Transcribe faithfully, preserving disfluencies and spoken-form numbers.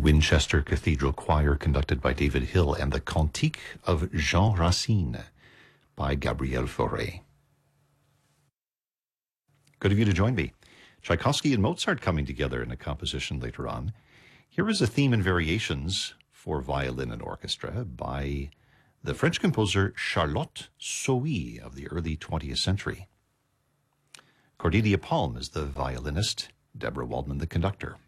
Winchester Cathedral Choir conducted by David Hill, and the Cantique of Jean Racine by Gabriel Fauré. Good of you to join me. Tchaikovsky and Mozart coming together in a composition later on. Here is a theme and variations for violin and orchestra by the French composer Charlotte Sohi of the early twentieth century. Cordelia Palm is the violinist, Deborah Waldman the conductor.